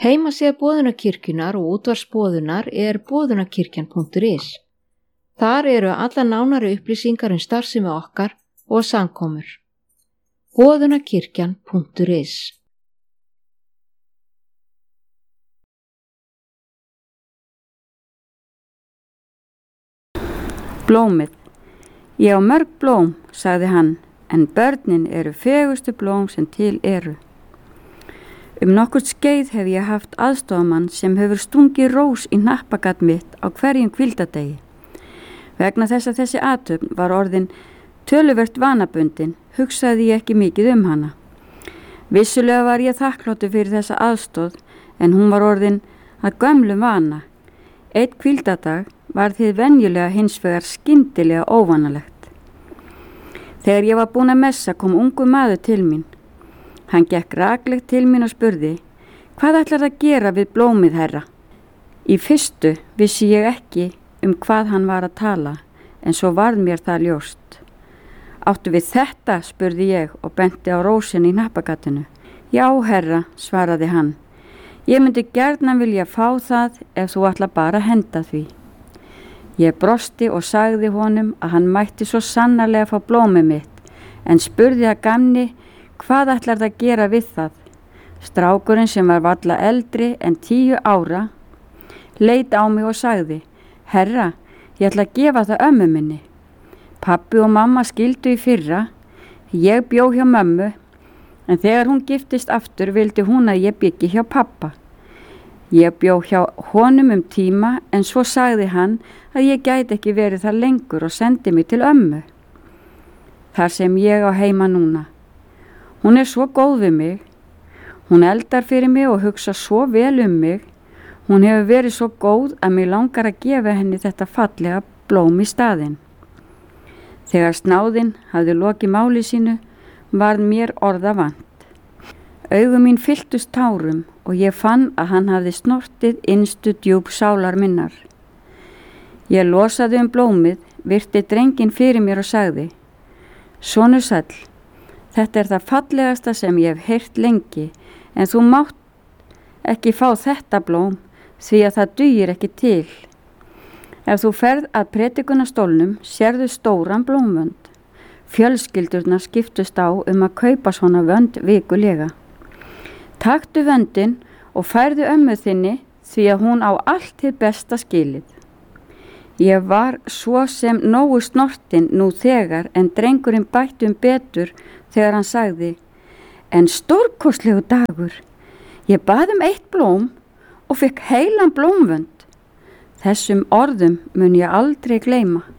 Heimasíða Boðunarkirkjunnar og útvarpsboðunar boðunarkirkjan.is. Þar eru allar nánari upplýsingar starfsemi okkar og samkomur. Boðunarkirkjan.is. Blómið. Ég á mörg blóm, sagði hann, en börnin eru fegustu blóm sem til eru. Nokkurt skeið hef ég haft aðstofamann sem hefur stungið rós í hnappagat mitt á hverjum hvíldardegi. Vegna þess að þessi athöfn var orðin töluvert vanabundin, hugsaði ég ekki mikið hana. Vissulega var ég þakkláttur fyrir þessa aðstoð, en hún var orðin að gömlum vana. Einn hvíldardag var þið venjulega hins vegar skyndilega óvanalegt. Þegar ég var búin að messa kom ungur maður til mín. Hann gekk raklegt til mín og spurði, hvað ætlar að gera við blómið, herra? Í fyrstu vissi ég ekki hvað hann var að tala, en svo varð mér það ljóst. Áttu við þetta, spurði ég og benti á rósin í hnappagatinu. Já, herra, svaraði hann. Ég myndi gjarnan vilja fá það ef þú ætla bara að henda því. Ég brosti og sagði honum að hann mætti svo sannarlega fá blómið mitt, en spurði að gamni, hvað ætlar það að gera við það? Strákurinn sem var varla eldri en 10 ára leit á mig og sagði, herra, ég ætla að gefa það ömmu minni. Pabbi og mamma skildu í fyrra, ég bjó hjá mömmu, en þegar hún giftist aftur vildi hún að ég byggi hjá pappa. Ég bjó hjá honum tíma, en svo sagði hann að ég gæti ekki verið þar lengur og sendi mig til ömmu. Þar sem ég á heima núna. Hún svo góð við mig, hún eldar fyrir mig og hugsa svo vel mig, hún hefur verið svo góð að mig langar að gefa henni þetta fallega blóm í staðinn. Þegar snáðinn hafði lokið máli sínu, varð mér orða vant. Augu mín fylltust tárum og ég fann að hann hafði snortið innstu djúp sálar minnar. Ég losaði blómið, virti drenginn fyrir mér og sagði, sonur sæll, þetta það fallegasta sem ég hef heyrt lengi, en þú mátt ekki fá þetta blóm því að það dugir ekki til. Ef þú ferð að predikunarstólnum sérðu stóran blómvönd. Fjölskyldurnar skiptust á að kaupa svona vönd vikulega. Taktu vöndin og færðu ömmu þinni því að hún á allt hið besta skilið. Ég var svo sem nógu snortin nú þegar, en drengurinn bætti betur þegar hann sagði, en stórkostlegu dagur, ég bað eitt blóm og fekk heilan blómvönd. Þessum orðum mun ég aldrei gleyma.